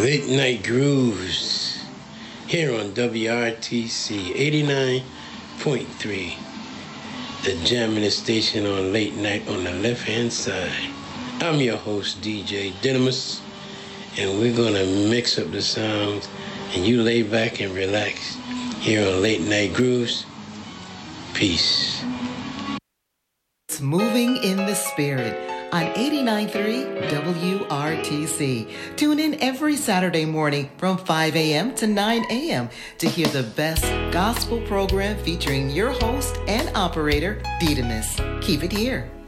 Late Night Grooves here on WRTC 89.3, the jamming station on late night on the left hand side. I'm your host, DJ Dynamis, and we're gonna mix up the sounds and you lay back and relax here on Late Night Grooves. Peace. It's moving in the spirit on 89.3 WRTC. Tune in every Saturday morning from 5 a.m. to 9 a.m. to hear the best gospel program featuring your host and operator, Dynamis. Keep it here.